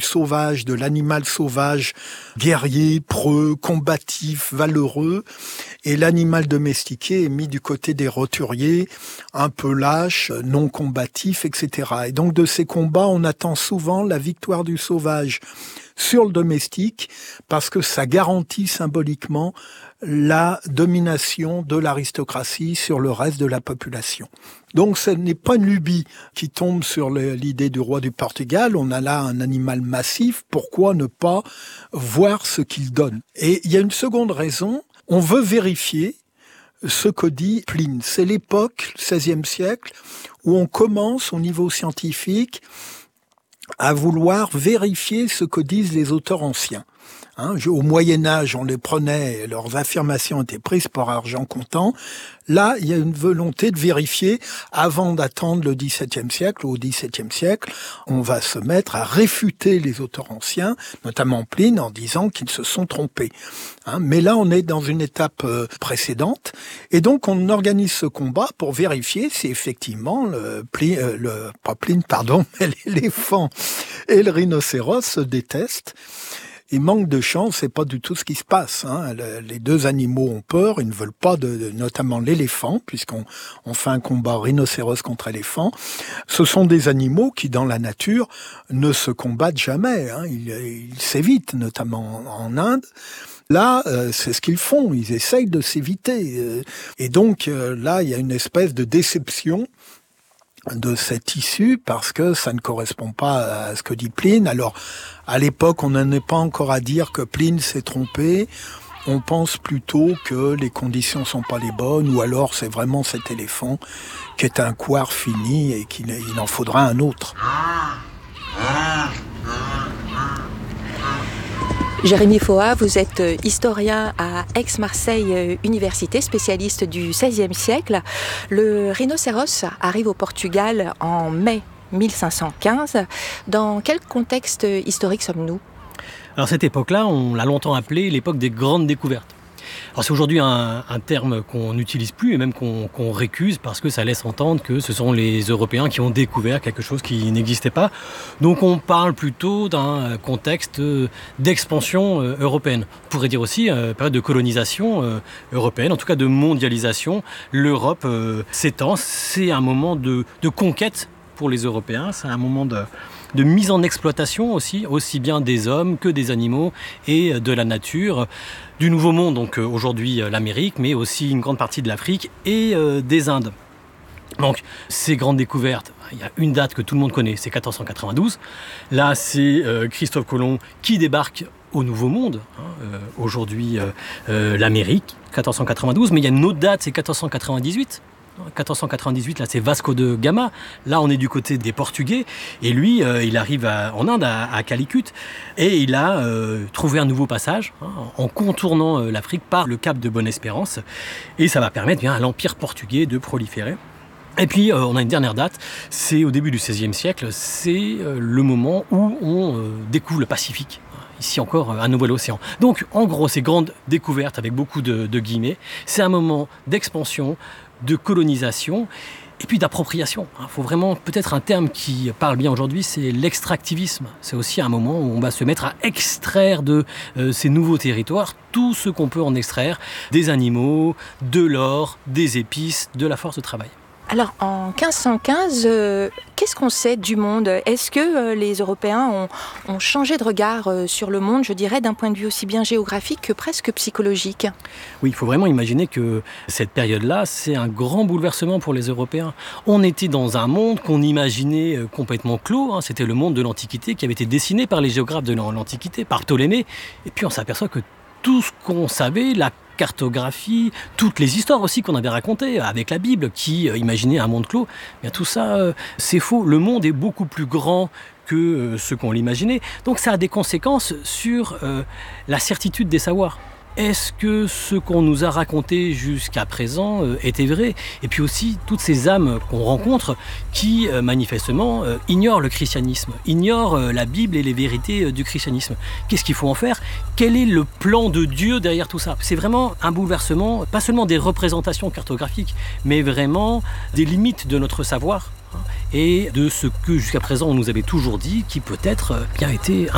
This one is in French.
sauvage, de l'animal sauvage, guerrier, preux, combatif, valeureux, et l'animal domestiqué est mis du côté des roturiers, un peu lâche, non combatif, etc. Et donc de ces combats, on attend souvent la victoire du sauvage sur le domestique, parce que ça garantit symboliquement la domination de l'aristocratie sur le reste de la population. Donc ce n'est pas une lubie qui tombe sur l'idée du roi du Portugal. On a là un animal massif, pourquoi ne pas voir ce qu'il donne? Et il y a une seconde raison, on veut vérifier ce que dit Pline. C'est l'époque, le XVIe siècle, où on commence au niveau scientifique à vouloir vérifier ce que disent les auteurs anciens. Au Moyen-Âge, on les prenait, leurs affirmations étaient prises pour argent comptant. Là, il y a une volonté de vérifier avant d'attendre le XVIIe siècle. Au XVIIe siècle, on va se mettre à réfuter les auteurs anciens, notamment Pline, en disant qu'ils se sont trompés. Mais là, on est dans une étape précédente. Et donc, on organise ce combat pour vérifier si effectivement l'éléphant et le rhinocéros se détestent. Et manque de chance, c'est pas du tout ce qui se passe. Les deux animaux ont peur, ils ne veulent pas notamment l'éléphant, puisqu'on fait un combat rhinocéros contre éléphant. Ce sont des animaux qui, dans la nature, ne se combattent jamais. Ils s'évitent, notamment en Inde. Là, c'est ce qu'ils font, ils essayent de s'éviter. Et donc, là, il y a une espèce de déception de cette issue parce que ça ne correspond pas à ce que dit Pline. Alors, à l'époque, on n'en est pas encore à dire que Pline s'est trompé. On pense plutôt que les conditions sont pas les bonnes ou alors c'est vraiment cet éléphant qui est un couard fini et qu'il en faudra un autre. Jérémy Foa, vous êtes historien à Aix-Marseille Université, spécialiste du XVIe siècle. Le rhinocéros arrive au Portugal en mai 1515. Dans quel contexte historique sommes-nous ? Alors cette époque-là, on l'a longtemps appelée l'époque des grandes découvertes. Alors c'est aujourd'hui un terme qu'on n'utilise plus et même qu'on récuse parce que ça laisse entendre que ce sont les Européens qui ont découvert quelque chose qui n'existait pas. Donc on parle plutôt d'un contexte d'expansion européenne. On pourrait dire aussi période de colonisation européenne, en tout cas de mondialisation. L'Europe s'étend, c'est un moment de conquête pour les Européens, c'est un moment de mise en exploitation aussi bien des hommes que des animaux et de la nature, du Nouveau Monde, donc aujourd'hui l'Amérique, mais aussi une grande partie de l'Afrique et des Indes. Donc ces grandes découvertes, il y a une date que tout le monde connaît, c'est 1492. Là, c'est Christophe Colomb qui débarque au Nouveau Monde, aujourd'hui l'Amérique, 1492, mais il y a une autre date, c'est 1498. 1498, là, c'est Vasco de Gama. Là, on est du côté des Portugais. Et lui, il arrive en Inde, à Calicut. Et il a trouvé un nouveau passage en contournant l'Afrique par le cap de Bonne-Espérance. Et ça va permettre à l'Empire portugais de proliférer. Et puis, on a une dernière date. C'est au début du XVIe siècle. C'est le moment où on découvre le Pacifique. Ici encore, un nouvel océan. Donc, en gros, ces grandes découvertes, avec beaucoup de guillemets, c'est un moment d'expansion, de colonisation et puis d'appropriation. Il faut vraiment, peut-être un terme qui parle bien aujourd'hui, c'est l'extractivisme. C'est aussi un moment où on va se mettre à extraire de ces nouveaux territoires tout ce qu'on peut en extraire, des animaux, de l'or, des épices, de la force de travail. Alors, en 1515, qu'est-ce qu'on sait du monde ? Est-ce que les Européens ont changé de regard sur le monde, je dirais, d'un point de vue aussi bien géographique que presque psychologique ? Oui, il faut vraiment imaginer que cette période-là, c'est un grand bouleversement pour les Européens. On était dans un monde qu'on imaginait complètement clos. C'était le monde de l'Antiquité qui avait été dessiné par les géographes de l'Antiquité, par Ptolémée. Et puis on s'aperçoit que tout ce qu'on savait, la cartographie, toutes les histoires aussi qu'on avait racontées avec la Bible qui imaginait un monde clos, bien tout ça c'est faux. Le monde est beaucoup plus grand que ce qu'on l'imaginait. Donc ça a des conséquences sur la certitude des savoirs. Est-ce que ce qu'on nous a raconté jusqu'à présent était vrai ? Et puis aussi, toutes ces âmes qu'on rencontre qui, manifestement, ignorent le christianisme, ignorent la Bible et les vérités du christianisme. Qu'est-ce qu'il faut en faire ? Quel est le plan de Dieu derrière tout ça ? C'est vraiment un bouleversement, pas seulement des représentations cartographiques, mais vraiment des limites de notre savoir et de ce que jusqu'à présent on nous avait toujours dit, qui peut-être bien été